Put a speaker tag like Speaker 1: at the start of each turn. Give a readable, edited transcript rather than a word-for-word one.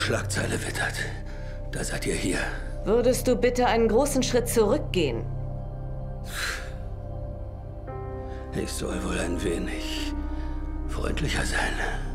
Speaker 1: Schlagzeile wittert. Da seid ihr hier.
Speaker 2: Würdest du bitte einen großen Schritt zurückgehen?
Speaker 1: Ich soll wohl ein wenig freundlicher sein.